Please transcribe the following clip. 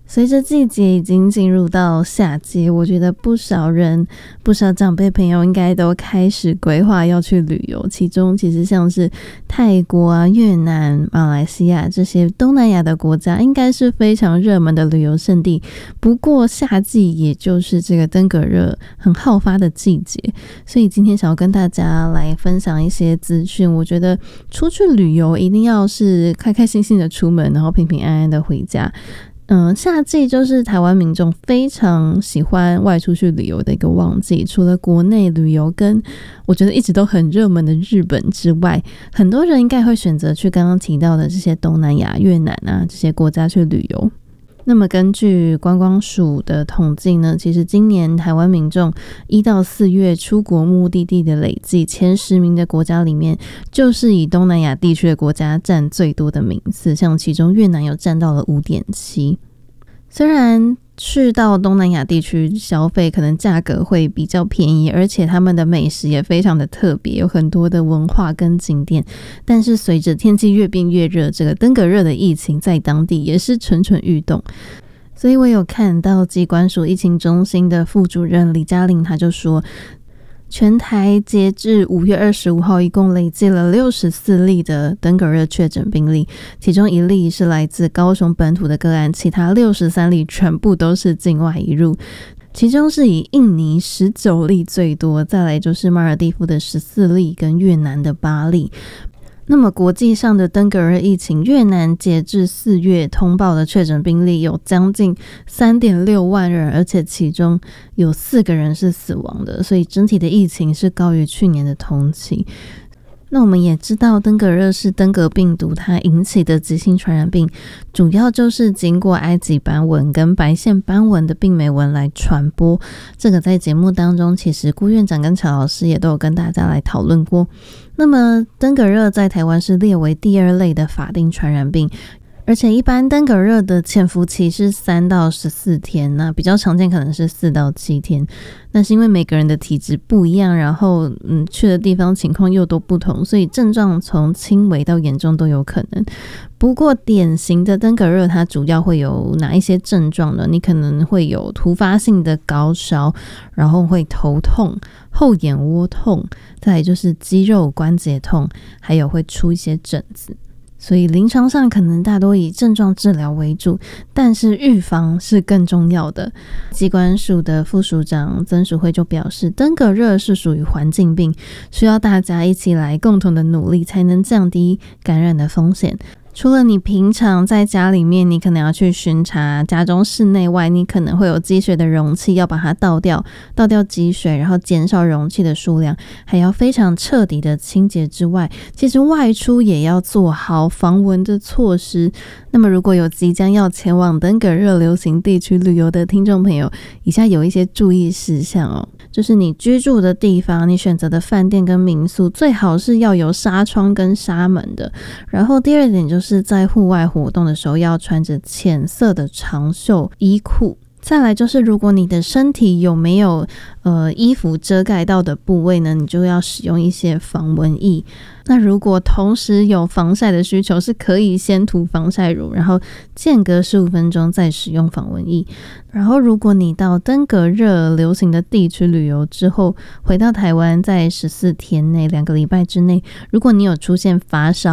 随着季节已经进入到夏季，我觉得不少长辈朋友应该都开始规划要去旅游，其中其实像是泰国啊、越南、马来西亚这些东南亚的国家应该是非常热门的旅游胜地。不过夏季也就是这个登革热很好发的季节，所以今天想要跟大家来分享一些资讯。我觉得出去旅游一定要是开开心心的出门，然后平平安安的回家。夏季就是台湾民众非常喜欢外出去旅游的一个旺季，除了国内旅游跟我觉得一直都很热门的日本之外，很多人应该会选择去刚刚提到的这些东南亚、越南啊这些国家去旅游。那么根据观光署的统计呢，其实今年台湾民众1到4月出国目的地的累计前10名的国家里面，就是以东南亚地区的国家占最多的名次，像其中越南有占到了 5.7。 虽然去到东南亚地区消费可能价格会比较便宜，而且他们的美食也非常的特别，有很多的文化跟景点，但是随着天气越变越热，这个登革热的疫情在当地也是蠢蠢欲动。所以我有看到疾管署疫情中心的副主任李嘉玲，他就说全台截至5月25号一共累计了64例的登革热确诊病例，其中1例是来自高雄本土的个案，其他63例全部都是境外移入，其中是以印尼19例最多，再来就是马尔地夫的14例跟越南的8例。那么国际上的登革热疫情，越南截至4月通报的确诊病例有将近 3.6 万人，而且其中有4个人是死亡的，所以整体的疫情是高于去年的同期。那我们也知道登革热是登革病毒它引起的急性传染病，主要就是经过埃及斑纹跟白线斑纹的病媒蚊来传播。这个在节目当中其实顾院长跟乔老师也都有跟大家来讨论过。那么登革热在台湾是列为第2类的法定传染病，而且一般登革热的潜伏期是3到14天，那比较常见可能是4到7天。那是因为每个人的体质不一样，然后去的地方情况又都不同，所以症状从轻微到严重都有可能。不过典型的登革热它主要会有哪一些症状呢？你可能会有突发性的高烧，然后会头痛、后眼窝痛，再来就是肌肉关节痛，还有会出一些疹子。所以临床上可能大多以症状治疗为主，但是预防是更重要的。疾管署的副署长曾淑慧就表示，登革热是属于环境病，需要大家一起来共同的努力，才能降低感染的风险。除了你平常在家里面你可能要去巡查家中室内外，你可能会有积水的容器要把它倒掉积水，然后减少容器的数量，还要非常彻底的清洁之外，其实外出也要做好防蚊的措施。那么如果有即将要前往登革热流行地区旅游的听众朋友，以下有一些注意事项哦，就是你居住的地方，你选择的饭店跟民宿最好是要有纱窗跟纱门的。然后第2点就是在户外活动的时候要穿着浅色的长袖衣裤。再来就是如果你的身体有没有衣服遮盖到的部位呢，你就要使用一些防蚊液。那如果同时有防晒的需求，是可以先涂防晒乳，然后间隔15分钟再使用防蚊液。然后如果你到登革热流行的地区旅游之后回到台湾，在14天内2个礼拜之内，如果你有出现发烧